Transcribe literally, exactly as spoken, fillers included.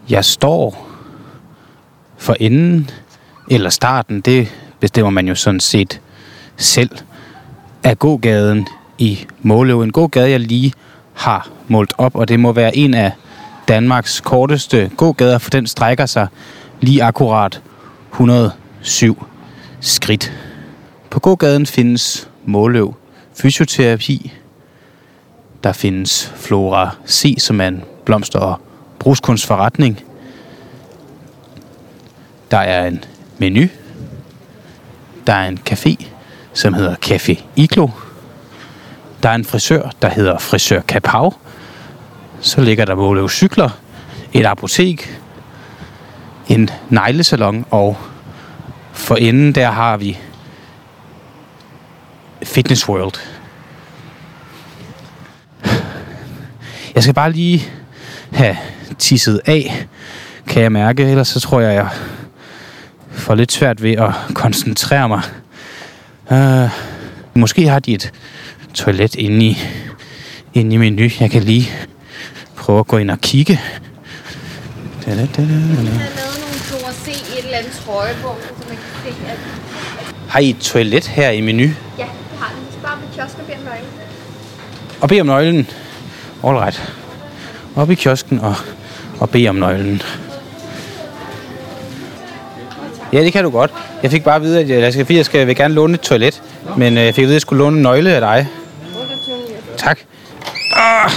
Jeg står for enden eller starten, det bestemmer man jo sådan set selv, af gågaden i Måløv. En gågade, jeg lige har målt op, og det må være en af Danmarks korteste gågader, for den strækker sig lige akkurat et hundrede og syv skridt. På gågaden findes Måløv Fysioterapi. Der findes Flora C, som er en blomster- og brugskunstforretning. Der er en menu. Der er en café, som hedder Café Iglo. Der er en frisør, der hedder Frisør Kapav. Så ligger der Måløv Cykler, et apotek, en neglesalon, og for enden der har vi Fitness World. Jeg skal bare lige have tisset af, kan jeg mærke, ellers så tror jeg, jeg får lidt svært ved at koncentrere mig. Uh, måske har de et toilet inde i, inde i menu. Jeg kan lige prøve at gå ind og kigge. Da, da, da, da, da. Jeg har lavet nogle Flora C i et eller andet trøje på, så man kan se, at... Har I et toilet her i menu? Ja, det har den. Vi skal bare på kiosken og bede om nøglen. Og bede om nøglen. All right. Op i kiosken og, og bede om nøglen. Ja, det kan du godt. Jeg fik bare at vide, at jeg, skal, jeg skal, vil gerne låne et toilet. Men øh, jeg fik at vide, at jeg skulle låne en nøgle af dig. Tak. Ah.